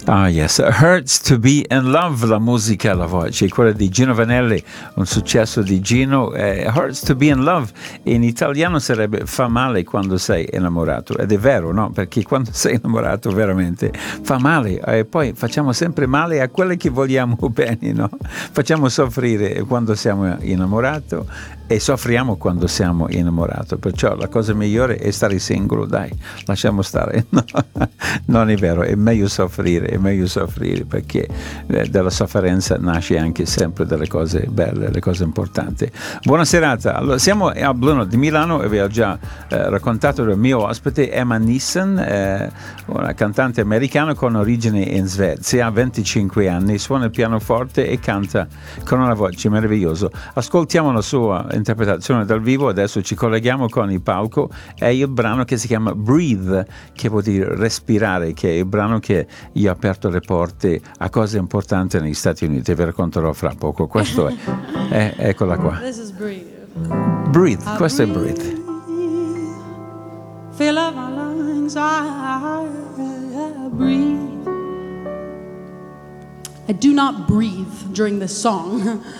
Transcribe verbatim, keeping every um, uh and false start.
Ah yes, Hurts to be in love, la musica, la voce, quella di Gino Vanelli, un successo di Gino. eh, Hurts to be in love in italiano sarebbe fa male quando sei innamorato, ed è vero, no? Perché quando sei innamorato veramente fa male, e poi facciamo sempre male a quelli che vogliamo bene, no? Facciamo soffrire quando siamo innamorati e soffriamo quando siamo innamorati, perciò la cosa migliore è stare singolo, dai, lasciamo stare. No, non è vero, è meglio soffrire, è meglio soffrire perché eh, dalla sofferenza nasce anche sempre delle cose belle, le cose importanti. Buona serata. Allora, siamo a Bruno di Milano e vi ho già eh, raccontato del mio ospite Emma Nissen, eh, una cantante americana con origine in Svezia, ha venticinque anni, suona il pianoforte e canta con una voce meravigliosa. Ascoltiamo la sua interpretazione dal vivo, adesso ci colleghiamo con il palco, è il brano che si chiama Breathe, che vuol dire respirare, che è il brano che gli ha aperto le porte a cose importanti negli Stati Uniti. Vi racconterò fra poco. Questo è, è eccola qua. This is Breathe. Breathe, questo è Breathe. Fill up my lungs, I, I breathe. I do not breathe during this song.